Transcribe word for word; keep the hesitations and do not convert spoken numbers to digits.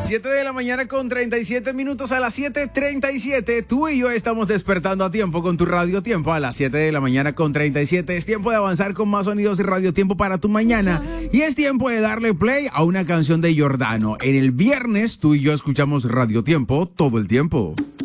siete de la mañana con treinta y siete minutos, a las siete treinta y siete. Tú y yo estamos despertando a tiempo con tu Radio Tiempo. A las siete de la mañana con treinta y siete. Es tiempo de avanzar con más sonidos de Radio Tiempo para tu mañana. Y es tiempo de darle play a una canción de Giordano. En el viernes tú y yo escuchamos Radio Tiempo todo el tiempo.